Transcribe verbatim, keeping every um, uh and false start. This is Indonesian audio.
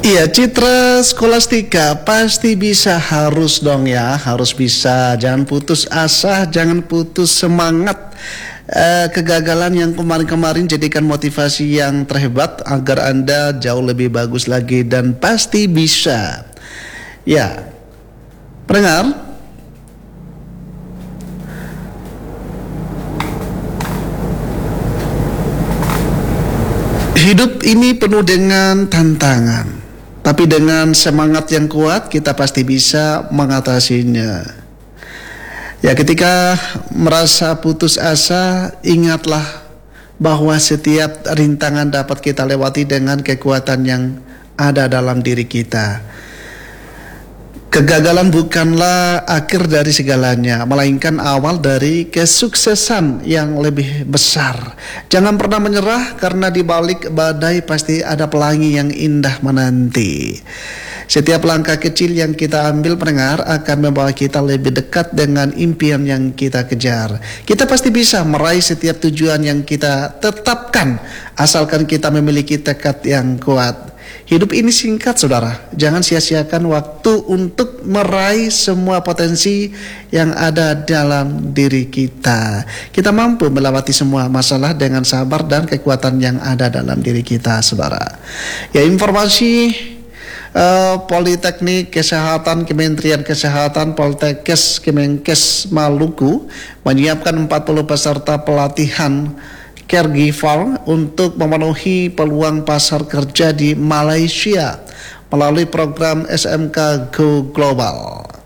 Iya, Citra Skolastika pasti bisa, harus dong ya, harus bisa. Jangan putus asa, jangan putus semangat. Eh, kegagalan yang kemarin-kemarin jadikan motivasi yang terhebat agar Anda jauh lebih bagus lagi dan pasti bisa. Ya, pendengar, hidup ini penuh dengan tantangan. Tapi dengan semangat yang kuat kita pasti bisa mengatasinya. Ya, ketika merasa putus asa, ingatlah bahwa setiap rintangan dapat kita lewati dengan kekuatan yang ada dalam diri kita. Kegagalan bukanlah akhir dari segalanya, melainkan awal dari kesuksesan yang lebih besar. Jangan pernah menyerah, karena di balik badai pasti ada pelangi yang indah menanti. Setiap langkah kecil yang kita ambil, pendengar, akan membawa kita lebih dekat dengan impian yang kita kejar. Kita pasti bisa meraih setiap tujuan yang kita tetapkan, asalkan kita memiliki tekad yang kuat. Hidup ini singkat, saudara. Jangan sia-siakan waktu untuk meraih semua potensi yang ada dalam diri kita. Kita mampu melewati semua masalah dengan sabar dan kekuatan yang ada dalam diri kita, saudara. Ya, informasi uh, Politeknik Kesehatan Kementerian Kesehatan Poltekkes Kemenkes Maluku menyiapkan empat puluh peserta pelatihan caregiver untuk memenuhi peluang pasar kerja di Malaysia melalui program S M K Go Global.